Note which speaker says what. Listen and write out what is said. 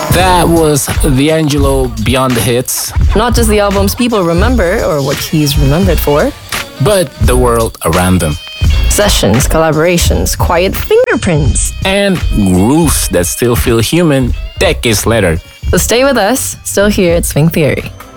Speaker 1: That was D'Angelo Beyond the Hits,
Speaker 2: Not just the albums people remember or what he's remembered for.
Speaker 1: but the world around them.
Speaker 2: Sessions, collaborations, quiet fingerprints.
Speaker 1: And grooves that still feel human decades later.
Speaker 2: So stay with us, still here at Swing Theory.